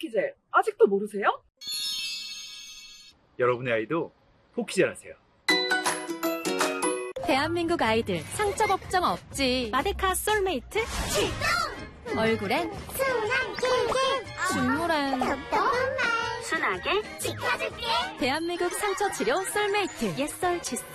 포키젤 아직도 모르세요? 여러분의 아이도 포키젤하세요. 대한민국 아이들 상처 걱정 없지. 마데카 솔메이트 출동! 얼굴엔 순한 길게 눈물엔 톡톡한 말 순하게 지켜줄게. 대한민국 상처 치료 솔메이트 옛설 칫솔